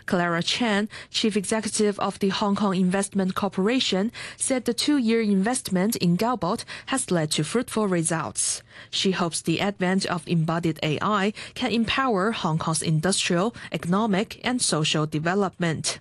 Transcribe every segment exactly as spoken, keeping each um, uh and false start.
Clara Chen, chief executive of the Hong Kong Investment Corporation, said the two-year investment in Galbot has led to fruitful results. She hopes the advent of embodied A I can empower Hong Kong's industrial, economic, and social development.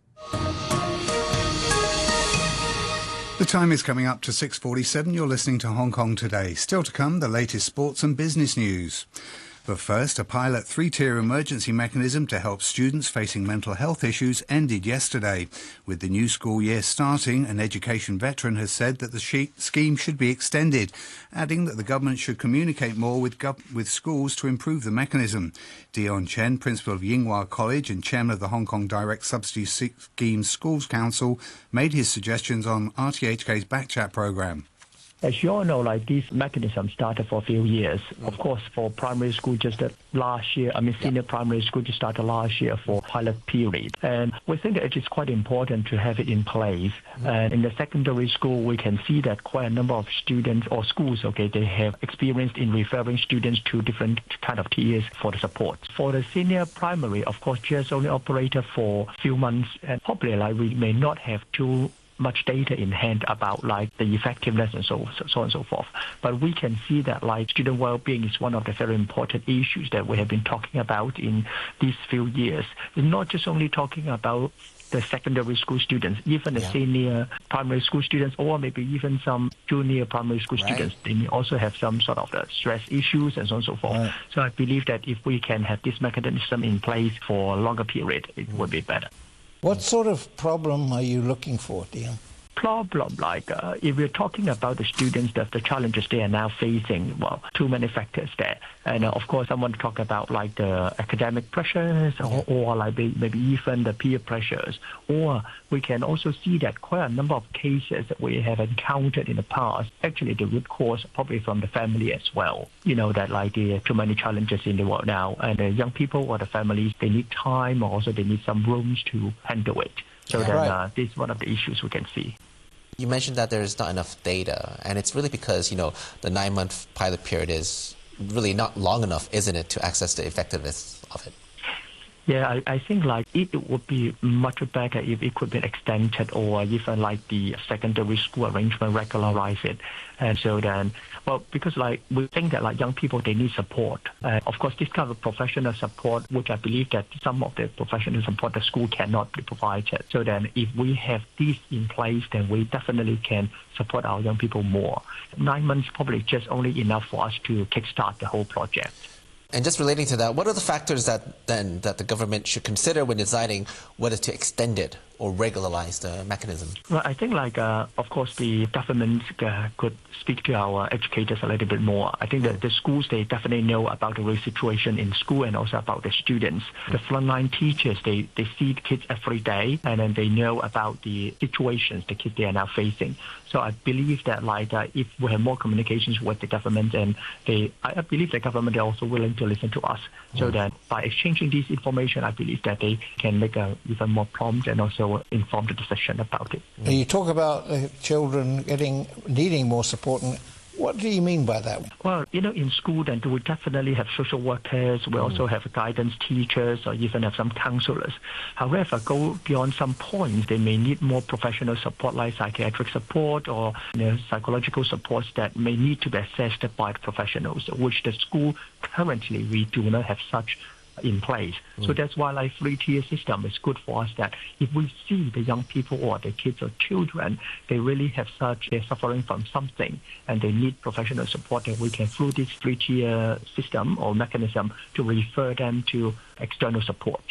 The time is coming up to six forty-seven. You're listening to Hong Kong Today. Still to come, the latest sports and business news. But first, a pilot three-tier emergency mechanism to help students facing mental health issues ended yesterday. With the new school year starting, an education veteran has said that the scheme should be extended, adding that the government should communicate more with, gov- with schools to improve the mechanism. Dion Chen, principal of Yinghua College and chairman of the Hong Kong Direct Subsidy Scheme Schools Council, made his suggestions on R T H K's Backchat programme. As you all know, like this mechanism started for a few years. Of course, for primary school, just last year, I mean, senior yeah. primary school just started last year for pilot period. And we think that it is quite important to have it in place. Mm-hmm. And in the secondary school, we can see that quite a number of students or schools, okay, they have experience in referring students to different kind of tiers for the support. For the senior primary, of course, just only operated for a few months, and probably like we may not have too much data in hand about like the effectiveness and so, so so on and so forth. But we can see that like student well-being is one of the very important issues that we have been talking about in these few years. It's not just only talking about the secondary school students, even the yeah. senior primary school students, or maybe even some junior primary school right. students, they may also have some sort of the stress issues and so on and so forth. Right. So I believe that if we can have this mechanism in place for a longer period, it mm. would be better. What sort of problem are you looking for, Dion? Problem like uh, if we're talking about the students, that the challenges they are now facing, well, too many factors there. And uh, of course, I want to talk about like the academic pressures or, or like maybe even the peer pressures. Or we can also see that quite a number of cases that we have encountered in the past, actually the root cause probably from the family as well. You know, that like there are too many challenges in the world now, and the young people or the families, they need time, or also they need some rooms to handle it. So yeah, then right. uh, this is one of the issues we can see. You mentioned that there's not enough data, and it's really because, you know, the nine-month pilot period is really not long enough, isn't it, to access the effectiveness of it? Yeah, I, I think like it, it would be much better if it could be extended, or even like the secondary school arrangement regularize it. And so then, well, because like we think that like young people, they need support. Uh, of course, this kind of professional support, which I believe that some of the professional support the school cannot be provided. So then if we have this in place, then we definitely can support our young people more. Nine months probably just only enough for us to kickstart the whole project. And just relating to that, what are the factors that then that the government should consider when deciding whether to extend it or regularize the mechanism? Well, I think like, uh, of course, the government uh, could speak to our educators a little bit more. I think that the schools, they definitely know about the real situation in school and also about the students. The frontline teachers, they, they see the kids every day, and then they know about the situations the kids they are now facing. So I believe that like uh, if we have more communications with the government, and they, I believe the government is also willing to listen to us. So mm. that by exchanging this information, I believe that they can make a even more prompt and also informed decision about it. Now you talk about uh, children getting needing more support, and what do you mean by that? Well, you know, in school, then we definitely have social workers. We mm. also have guidance teachers, or even have some counselors. However, go beyond some points, they may need more professional support, like psychiatric support or you know, psychological supports that may need to be assessed by the professionals, which the school currently we do not have such in place. Mm. So that's why like three-tier system is good for us, that if we see the young people or the kids or children, they really have such, they're suffering from something and they need professional support, that we can through this three-tier system or mechanism to refer them to external support.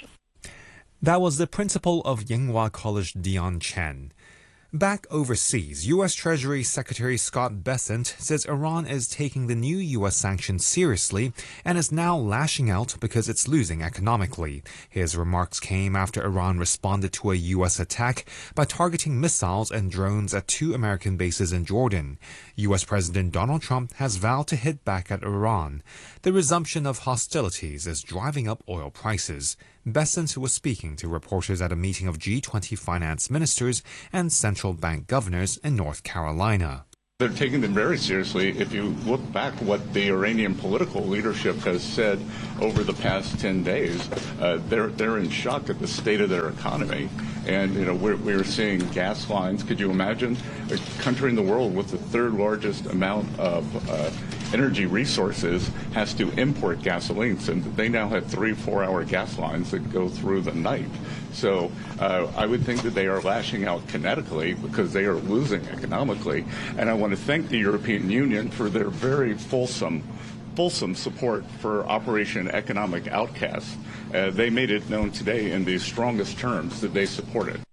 That was the principal of Yinghua College, Dion Chen. Back overseas, U S Treasury Secretary Scott Bessent says Iran is taking the new U S sanctions seriously and is now lashing out because it's losing economically. His remarks came after Iran responded to a U S attack by targeting missiles and drones at two American bases in Jordan. U S President Donald Trump has vowed to hit back at Iran. The resumption of hostilities is driving up oil prices. Bessent was speaking to reporters at a meeting of G twenty finance ministers and central bank governors in North Carolina. They're taking them very seriously. If you look back what the Iranian political leadership has said over the past ten days, uh, they're they're in shock at the state of their economy. And, you know, we're, we're seeing gas lines. Could you imagine a country in the world with the third largest amount of uh, energy resources has to import gasoline? And they now have three, four-hour gas lines that go through the night. So uh, I would think that they are lashing out kinetically because they are losing economically. And I want to thank the European Union for their very fulsome fulsome support for Operation Economic Outcast. Uh, they made it known today in the strongest terms that they support it.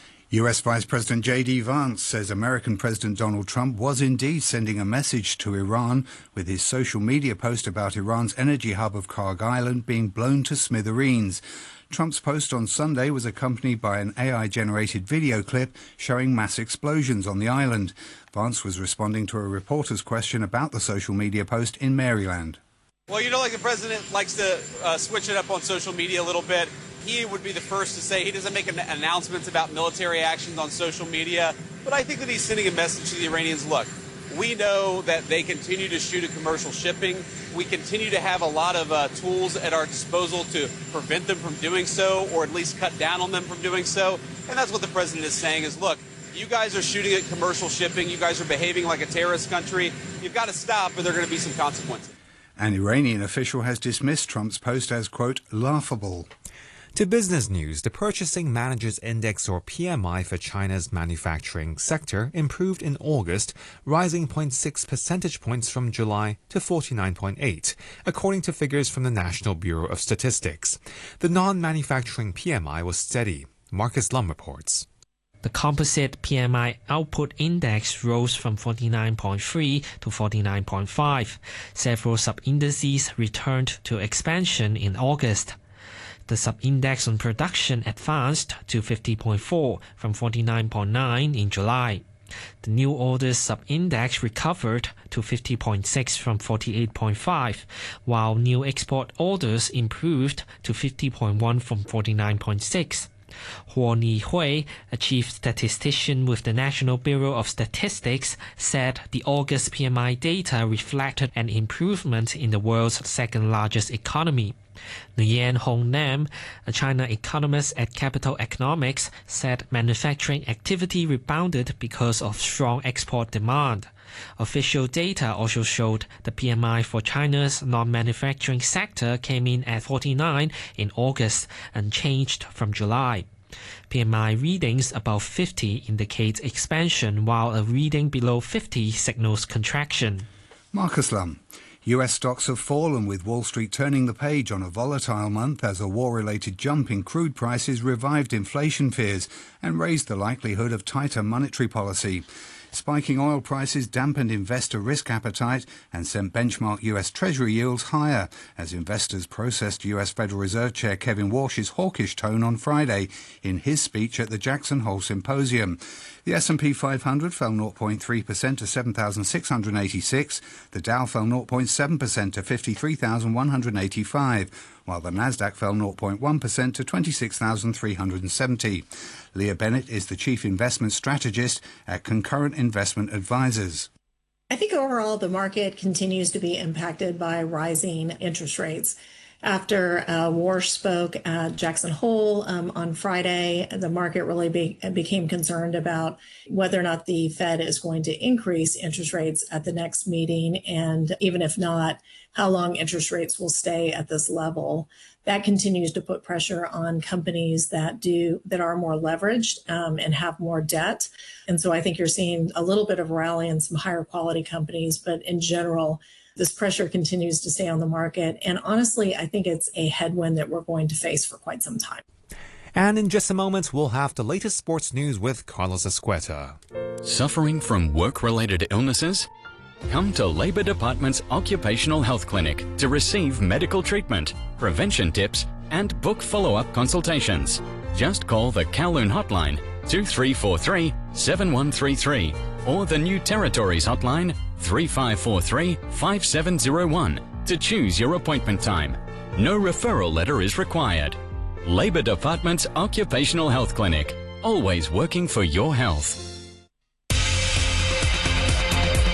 U S Vice President J D Vance says American President Donald Trump was indeed sending a message to Iran with his social media post about Iran's energy hub of Karg Island being blown to smithereens. Trump's post on Sunday was accompanied by an A I-generated video clip showing mass explosions on the island. Vance was responding to a reporter's question about the social media post in Maryland. Well, you know, like the president likes to uh, switch it up on social media a little bit. He would be the first to say he doesn't make an announcements about military actions on social media. But I think that he's sending a message to the Iranians. Look, we know that they continue to shoot at commercial shipping. We continue to have a lot of uh, tools at our disposal to prevent them from doing so, or at least cut down on them from doing so. And that's what the president is saying is, look, you guys are shooting at commercial shipping. You guys are behaving like a terrorist country. You've got to stop, or there are going to be some consequences. An Iranian official has dismissed Trump's post as, quote, laughable. To business news, the Purchasing Managers Index, or P M I, for China's manufacturing sector improved in August, rising zero point six percentage points from July to forty-nine point eight, according to figures from the National Bureau of Statistics. The non-manufacturing P M I was steady. Marcus Lum reports. The composite P M I output index rose from forty-nine point three to forty-nine point five. Several sub-indices returned to expansion in August. The sub-index on production advanced to fifty point four from forty-nine point nine in July. The new orders sub-index recovered to fifty point six from forty-eight point five, while new export orders improved to fifty point one from forty-nine point six. Huo Nihui, a chief statistician with the National Bureau of Statistics, said the August P M I data reflected an improvement in the world's second-largest economy. Nguyen Hong Nam, a China economist at Capital Economics, said manufacturing activity rebounded because of strong export demand. Official data also showed the P M I for China's non-manufacturing sector came in at forty-nine in August, unchanged from July. P M I readings above fifty indicate expansion, while a reading below fifty signals contraction. Marcus Lum. U S stocks have fallen, with Wall Street turning the page on a volatile month as a war-related jump in crude prices revived inflation fears and raised the likelihood of tighter monetary policy. Spiking oil prices dampened investor risk appetite and sent benchmark U S Treasury yields higher as investors processed U S Federal Reserve Chair Kevin Walsh's hawkish tone on Friday in his speech at the Jackson Hole Symposium. The S and P five hundred fell zero point three percent to seven thousand six hundred eighty-six. The Dow fell zero point seven percent to fifty-three thousand one hundred eighty-five, while the Nasdaq fell zero point one percent to twenty-six thousand three hundred seventy. Leah Bennett is the Chief Investment Strategist at Concurrent Investment Advisors. I think overall the market continues to be impacted by rising interest rates. After uh, Walsh spoke at Jackson Hole um, on Friday, the market really be, became concerned about whether or not the Fed is going to increase interest rates at the next meeting, and even if not, how long interest rates will stay at this level. That continues to put pressure on companies that do that are more leveraged um, and have more debt. And so I think you're seeing a little bit of rally in some higher quality companies, but in general, this pressure continues to stay on the market. And honestly, I think it's a headwind that we're going to face for quite some time. And in just a moment, we'll have the latest sports news with Carlos Escueta. Suffering from work-related illnesses? Come to Labour Department's Occupational Health Clinic to receive medical treatment, prevention tips, and book follow-up consultations. Just call the Kowloon hotline two three four three, seven one three three or the New Territories hotline three five four three, five seven zero one to choose your appointment time. No referral letter is required. Labour Department's Occupational Health Clinic, always working for your health.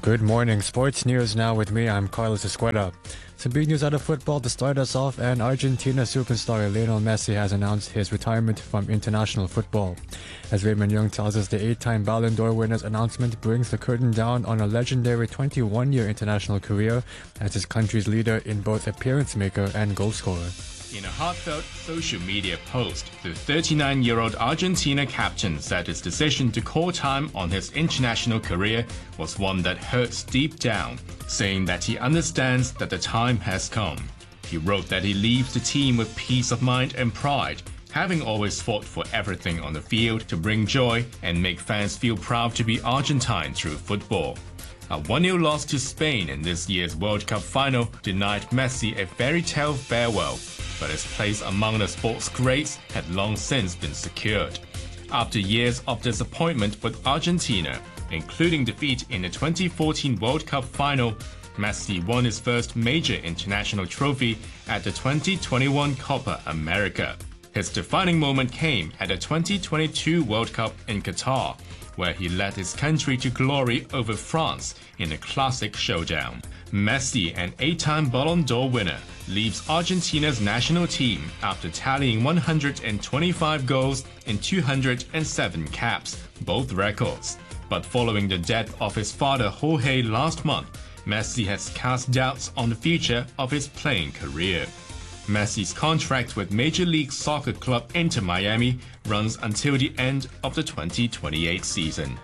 Good morning. Sports news now with me. I'm Carlos Escueda. Some big news out of football to start us off, and Argentina superstar Lionel Messi has announced his retirement from international football. As Raymond Young tells us, the eight-time Ballon d'Or winner's announcement brings the curtain down on a legendary twenty-one-year international career as his country's leader in both appearance maker and goal scorer. In a heartfelt social media post, the thirty-nine-year-old Argentina captain said his decision to call time on his international career was one that hurts deep down, saying that he understands that the time has come. He wrote that he leaves the team with peace of mind and pride, having always fought for everything on the field to bring joy and make fans feel proud to be Argentine through football. A one nil loss to Spain in this year's World Cup final denied Messi a fairy tale farewell, but his place among the sports greats had long since been secured. After years of disappointment with Argentina, including defeat in the twenty fourteen World Cup final, Messi won his first major international trophy at the twenty twenty-one Copa America. His defining moment came at the twenty twenty-two World Cup in Qatar, where he led his country to glory over France in a classic showdown. Messi, an eight-time Ballon d'Or winner, leaves Argentina's national team after tallying one hundred twenty-five goals in two hundred seven caps, both records. But following the death of his father Jorge last month, Messi has cast doubts on the future of his playing career. Messi's contract with Major League Soccer club Inter Miami runs until the end of the twenty twenty-eight season.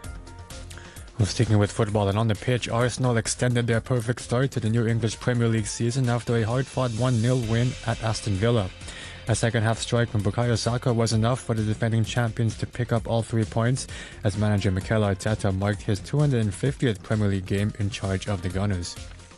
Well, sticking with football and on the pitch, Arsenal extended their perfect start to the new English Premier League season after a hard-fought one nil win at Aston Villa. A second-half strike from Bukayo Saka was enough for the defending champions to pick up all three points as manager Mikel Arteta marked his two hundred fiftieth Premier League game in charge of the Gunners.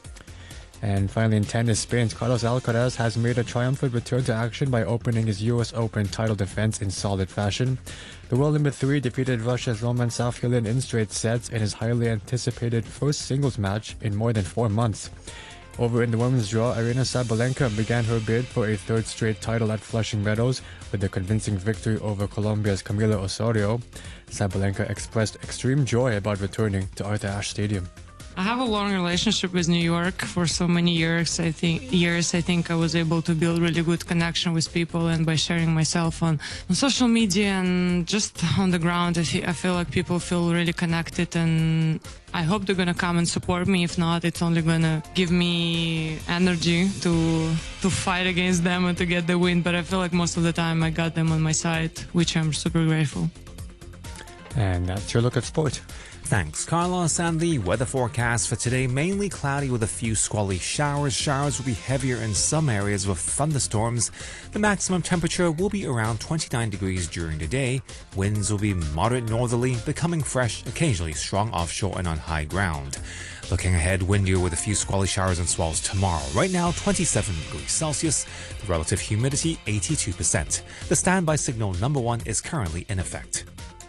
And finally in tennis, Spain's Carlos Alcaraz has made a triumphant return to action by opening his U S Open title defense in solid fashion. The world number three defeated Russia's Roman Safiullin in straight sets in his highly anticipated first singles match in more than four months. Over in the women's draw, Aryna Sabalenka began her bid for a third straight title at Flushing Meadows with a convincing victory over Colombia's Camila Osorio. Sabalenka expressed extreme joy about returning to Arthur Ashe Stadium. I have a long relationship with New York for so many years. I think years. I think I was able to build really good connection with people, and by sharing myself on, on social media and just on the ground, I feel, I feel like people feel really connected, and I hope they're gonna come and support me. If not, it's only gonna give me energy to to fight against them and to get the win. But I feel like most of the time I got them on my side, which I'm super grateful. And that's your look at sport. Thanks, Carlos. And the weather forecast for today, mainly cloudy with a few squally showers. Showers will be heavier in some areas with thunderstorms. The maximum temperature will be around twenty-nine degrees during the day. Winds will be moderate northerly, becoming fresh, occasionally strong offshore and on high ground. Looking ahead, windier with a few squally showers and swells tomorrow. Right now, twenty-seven degrees Celsius. The relative humidity, eighty-two percent. The standby signal number one is currently in effect.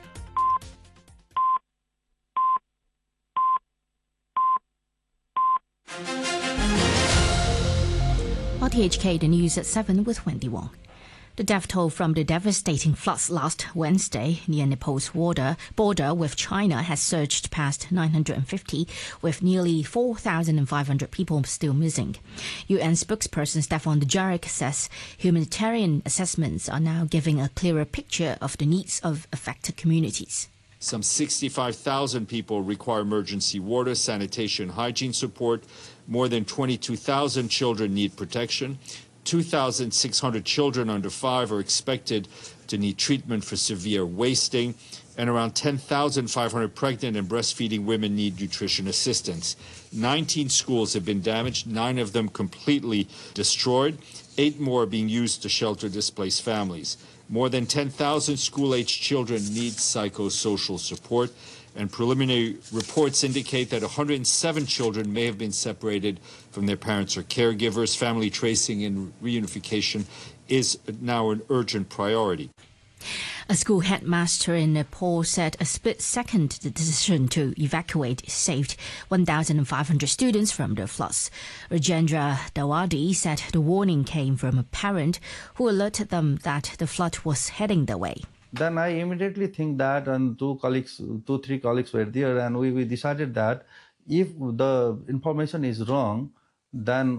R T H K, the news at seven with Wendy Wong. The death toll from the devastating floods last Wednesday near Nepal's border, border with China has surged past nine hundred fifty, with nearly four thousand five hundred people still missing. U N spokesperson Stefan Dujarric says humanitarian assessments are now giving a clearer picture of the needs of affected communities. Some sixty-five thousand people require emergency water, sanitation, hygiene support. More than twenty-two thousand children need protection. two thousand six hundred children under five are expected to need treatment for severe wasting. And around ten thousand five hundred pregnant and breastfeeding women need nutrition assistance. nineteen schools have been damaged, nine of them completely destroyed. Eight more are being used to shelter displaced families. More than ten thousand school-aged children need psychosocial support, and preliminary reports indicate that one hundred seven children may have been separated from their parents or caregivers. Family tracing and reunification is now an urgent priority. A school headmaster in Nepal said a split second the decision to evacuate saved one thousand five hundred students from the floods. Rajendra Dawadi said the warning came from a parent who alerted them that the flood was heading their way. Then I immediately think that, and two colleagues, two, three colleagues were there, and we, we decided that if the information is wrong, then